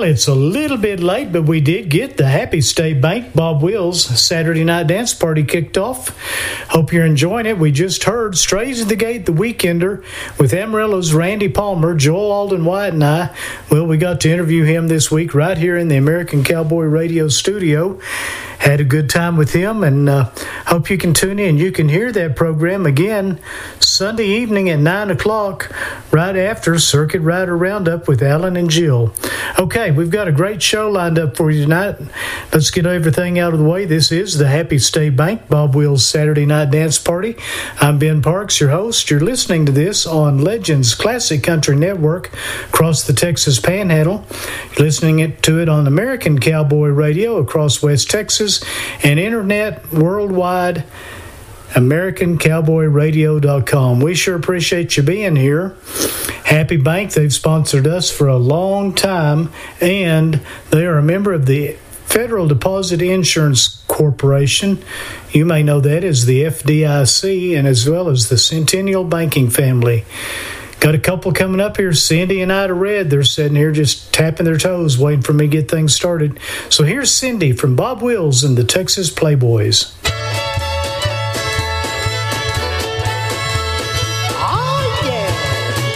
it's a little bit late, but we did get the Happy State Bank Bob Wills Saturday night dance party kicked off. Hope you're enjoying it. We just heard Strays at the Gate, The Weekender, with Amarillo's Randy Palmer, Joel Alden White, and I. Well, we got to interview him this week right here in the American Cowboy Radio studio. Had a good time with him, and hope you can tune in. You can hear that program again Sunday evening at 9 o'clock, right after Circuit Rider Roundup with Alan and Jill. Okay, we've got a great show lined up for you tonight. Let's get everything out of the way. This is the Happy State Bank Bob Wills Saturday Night Dance Party. I'm Ben Parks, your host. You're listening to this on Legends Classic Country Network across the Texas Panhandle. You're listening to it on American Cowboy Radio across West Texas, and internet worldwide, AmericanCowboyRadio.com. We sure appreciate you being here. Happy Bank, they've sponsored us for a long time, and they are a member of the Federal Deposit Insurance Corporation. You may know that as the FDIC, and as well as the Centennial Banking family. Got a couple coming up here, Cindy and Ida Red. They're sitting here just tapping their toes, waiting for me to get things started. So here's Cindy from Bob Wills and the Texas Playboys.